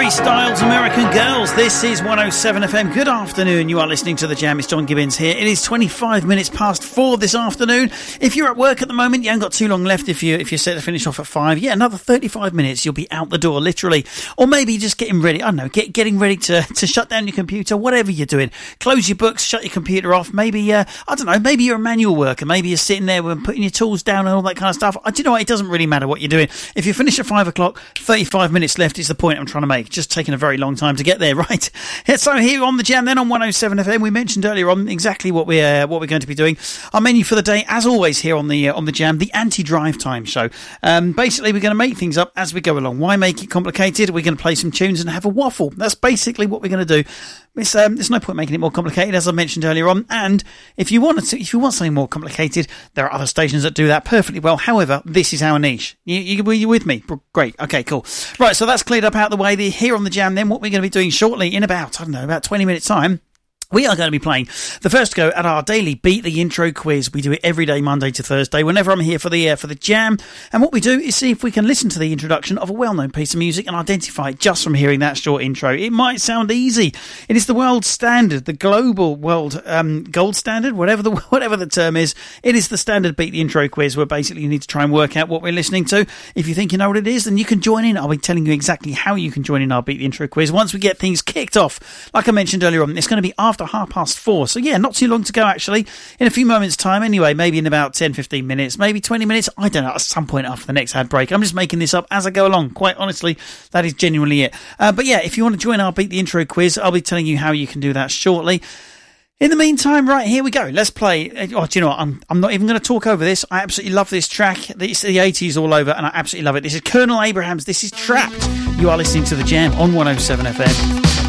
Harry Styles, American Girls. This is 107 FM. Good afternoon. You are listening to The Jam. It's John Gibbons here. It is 25 minutes past 4 this afternoon. If you're at work at the moment, you haven't got too long left. If you're set to finish off at 5, another 35 minutes, you'll be out the door, literally. Or maybe just getting ready. I don't know, getting ready to shut down your computer, whatever you're doing. Close your books, shut your computer off. Maybe, I don't know, maybe you're a manual worker. Maybe you're sitting there and putting your tools down and all that kind of stuff. Do you know what? It doesn't really matter what you're doing. If you finish at 5 o'clock, 35 minutes left is the point I'm trying to make. Just taking a very long time to get there, right? So here on The Jam, then on 107 FM, we mentioned earlier on exactly what we're going to be doing. Our menu for the day, as always, here on the Jam, the anti-drive time show. Basically, we're going to make things up as we go along. Why make it complicated? We're going to play some tunes and have a waffle. That's basically what we're going to do. There's no point making it more complicated, as I mentioned earlier on. And if you want something more complicated, there are other stations that do that perfectly well. However, this is our niche. You with me? Great. Okay, cool. Right, so that's cleared up out of the way. Here on The Jam, then, what we're going to be doing shortly in about 20 minutes' time, we are going to be playing the first go at our daily Beat the Intro quiz. We do it every day, Monday to Thursday, whenever I'm here for the Jam. And what we do is see if we can listen to the introduction of a well-known piece of music and identify it just from hearing that short intro. It might sound easy. It is the world standard, the global world gold standard, whatever the term is. It is the standard Beat the Intro quiz, where basically you need to try and work out what we're listening to. If you think you know what it is, then you can join in. I'll be telling you exactly how you can join in our Beat the Intro quiz once we get things kicked off. Like I mentioned earlier on, it's going to be after 4:30. So not too long to go, actually. In a few moments' time anyway, maybe in about 10-15 minutes, maybe 20 minutes, I don't know, at some point after the next ad break. I'm just making this up as I go along. Quite honestly, that is genuinely it. But if you want to join our Beat the Intro quiz, I'll be telling you how you can do that shortly. In the meantime, right, here we go. Let's play. Do you know what? I'm not even going to talk over this. I absolutely love this track. It's the 80s all over, and I absolutely love it. This is Colonel Abrahams. This is Trapped. You are listening to The Jam on 107 FM.